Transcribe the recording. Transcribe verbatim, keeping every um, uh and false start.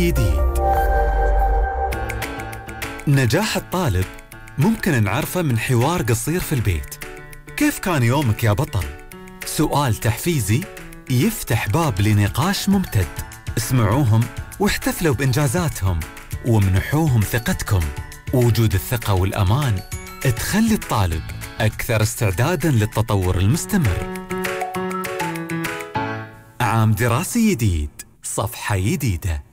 دراسي جديد. نجاح الطالب ممكن نعرفه من حوار قصير في البيت. كيف كان يومك يا بطل؟ سؤال تحفيزي يفتح باب لنقاش ممتد. اسمعوهم واحتفلوا بإنجازاتهم وامنحوهم ثقتكم. وجود الثقة والأمان تخلي الطالب أكثر استعداداً للتطور المستمر. عام دراسي جديد، صفحة جديدة.